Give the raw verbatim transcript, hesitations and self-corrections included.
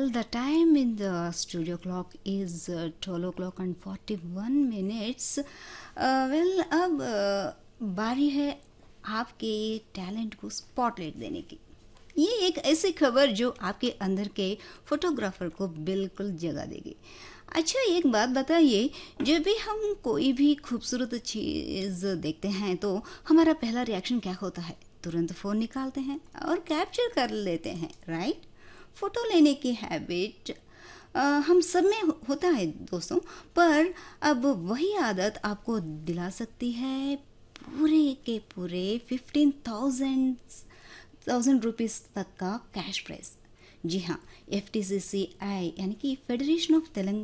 the time in the studio clock is uh, twelve o'clock and forty-one minutes. Uh, well, अब uh, बारी है आपके talent को spotlight देने की. ये एक ऐसी खबर जो आपके अंदर के फोटोग्राफर को बिल्कुल जगा देगी. अच्छा, एक बात बताइए, जब भी हम कोई भी खूबसूरत चीज़ देखते हैं तो हमारा पहला रिएक्शन क्या होता है? तुरंत फ़ोन निकालते हैं और कैप्चर कर लेते हैं, राइट? फ़ोटो लेने की हैबिट हम सब में हो- होता है दोस्तों, पर अब वही आदत आपको दिला सकती है पूरे के पूरे फिफ्टीन थाउजेंड थाउजेंड रुपीज़ तक का कैश प्राइस. जी हाँ, एफ टी सी सी आई यानी कि फेडरेशन ऑफ तेलंगाना